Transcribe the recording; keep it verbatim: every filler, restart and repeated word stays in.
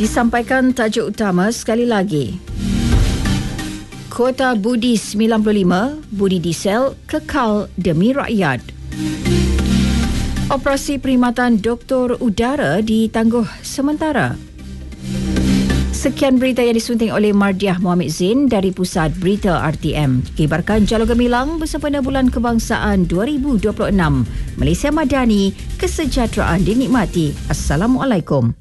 Disampaikan tajuk utama sekali lagi. Kota Budi sembilan puluh lima, budi diesel kekal demi rakyat. Operasi perkhidmatan doktor udara ditangguh sementara. Sekian berita yang disunting oleh Mardiah Muhammad Zain dari Pusat Berita R T M. Kibarkan Jalur Gemilang bersempena Bulan Kebangsaan dua ribu dua puluh enam. Malaysia Madani, kesejahteraan dinikmati. Assalamualaikum.